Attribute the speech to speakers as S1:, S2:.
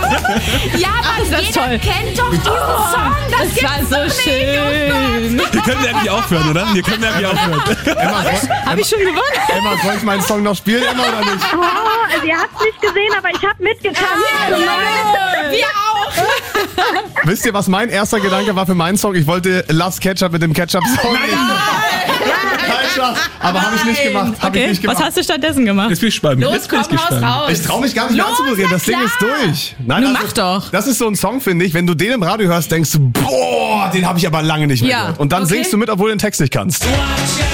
S1: Ja, aber jeder kennt doch diesen Song. Das war so schön.
S2: Wir können ja nicht aufhören, oder? Wir können ja nicht aufhören.
S3: Hab ich schon gewonnen? Emma, soll ich meinen Song noch spielen, Emma, oder nicht?
S4: Oh, also ihr habt es nicht gesehen, aber ich habe mitgetanzt.
S1: Wir auch.
S3: Wisst ihr, was mein erster Gedanke war für meinen Song? Ich wollte Last Ketchup mit dem Ketchup-Song. Aber habe ich nicht gemacht.
S5: Was hast du stattdessen gemacht?
S2: Jetzt bin ich gespannt.
S1: Los, komm, haus raus.
S3: Ich traue mich gar nicht mehr anzumoderieren. Das Ding ist durch. Nein,
S5: Nun mach doch.
S3: Das ist so ein Song, finde ich. Wenn du den im Radio hörst, denkst du, boah, den habe ich aber lange nicht mehr gehört. Und dann singst du mit, obwohl du den Text nicht kannst.